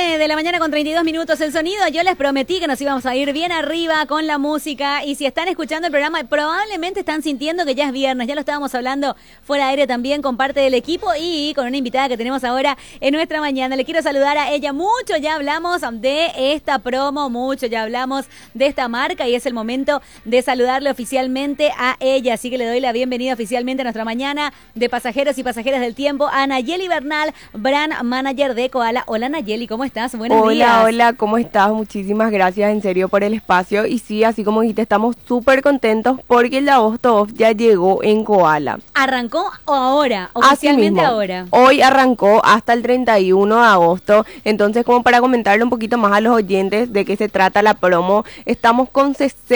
9 de la mañana con 32 minutos el sonido. Yo les prometí que nos íbamos a ir bien arriba con la música. Y si están escuchando el programa, probablemente están sintiendo que ya es viernes. Ya lo estábamos hablando fuera de aire también con parte del equipo y con una invitada que tenemos ahora en nuestra mañana. Le quiero saludar a ella. Mucho ya hablamos de esta promo, mucho ya hablamos de esta marca y es el momento de saludarle oficialmente a ella. Así que le doy la bienvenida oficialmente a nuestra mañana de pasajeros y pasajeras del tiempo a Nayeli Bernal, Brand Manager de Koala. Hola Nayeli, ¿cómo estás? Buenos días. Hola, ¿cómo estás? Muchísimas gracias en serio por el espacio. Y sí, así como dijiste, estamos súper contentos porque el Agosto Off ya llegó en Koala. ¿Arrancó o ahora? Oficialmente ahora. Hoy arrancó hasta el 31 de agosto. Entonces, como para comentarle un poquito más a los oyentes de qué se trata la promo, estamos con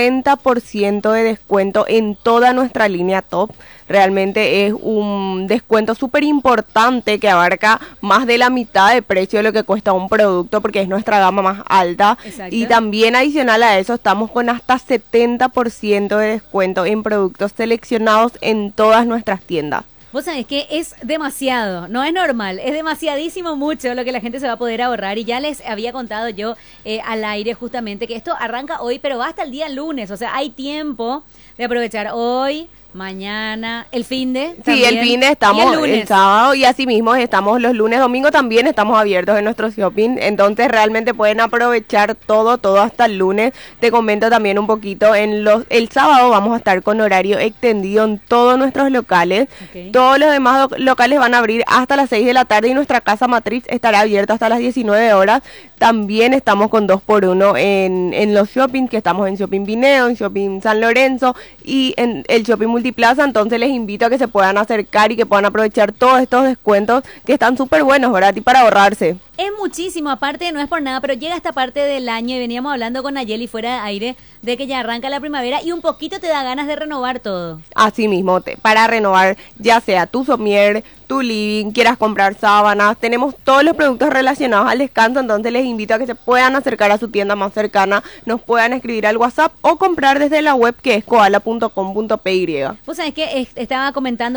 60% de descuento en toda nuestra línea top. Realmente es un descuento súper importante que abarca más de la mitad de precio de lo que cuesta un producto porque es nuestra gama más alta. Exacto. Y también adicional a eso estamos con hasta 70% de descuento en productos seleccionados en todas nuestras tiendas. Vos sabés que es demasiado, no es normal, es demasiadísimo mucho lo que la gente se va a poder ahorrar y ya les había contado yo al aire justamente que esto arranca hoy pero va hasta el día lunes, o sea hay tiempo de aprovechar hoy, mañana, el finde. Sí, el finde estamos el sábado y así mismo estamos los lunes, domingo también estamos abiertos en nuestro shopping, entonces realmente pueden aprovechar todo hasta el lunes. Te comento también un poquito, el sábado vamos a estar con horario extendido en todos nuestros locales. Okay. Todos los demás locales van a abrir hasta las 6 de la tarde y nuestra casa matriz estará abierta hasta las 19 horas. También estamos con 2x1 en los shoppings, que estamos en Shopping Vineo, en Shopping San Lorenzo y en el Shopping Multiplaza. Entonces les invito a que se puedan acercar y que puedan aprovechar todos estos descuentos que están súper buenos, ¿verdad? Y para ahorrarse. Es muchísimo, aparte no es por nada, pero llega esta parte del año y veníamos hablando con Nayeli fuera de aire de que ya arranca la primavera y un poquito te da ganas de renovar todo. Así mismo, para renovar ya sea tu somier, tu living, quieras comprar sábanas, tenemos todos los productos relacionados al descanso, entonces les invito a que se puedan acercar a su tienda más cercana, nos puedan escribir al WhatsApp o comprar desde la web que es koala.com.py. Vos sabés que estaba comentando